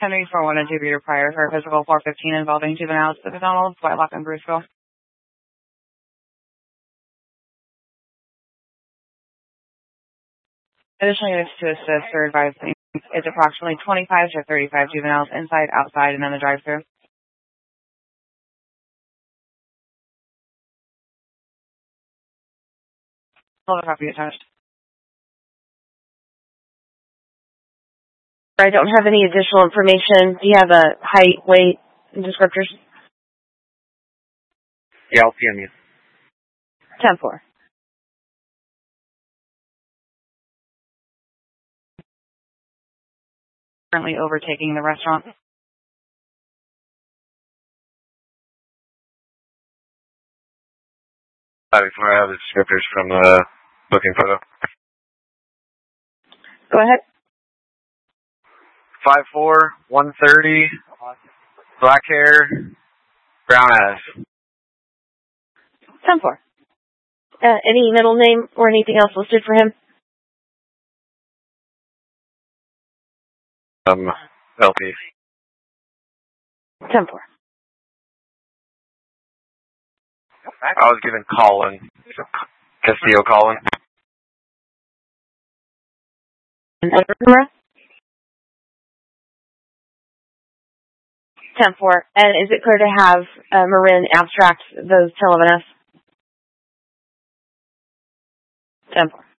Henry 41 and 2 Peter prior for physical 415 involving juveniles at McDonald's, Whitelock, and Bruceville. Additionally, to assist or advise is approximately 25 to 35 juveniles inside, outside, and in the drive-thru. Hold a copy attached. I don't have any additional information. Do you have a height, weight, and descriptors? Yeah, I'll PM you. 10-4. Currently overtaking the restaurant. Before I have the descriptors from the booking photo. Go ahead. 5'4", 130, black hair, brown eyes. 10-4. Any middle name or anything else listed for him? LP. 10-4. I was given Colin. Castillo Colin. And camera? 10-4. And is it clear to have Marin abstract those 10-11S? 10-4.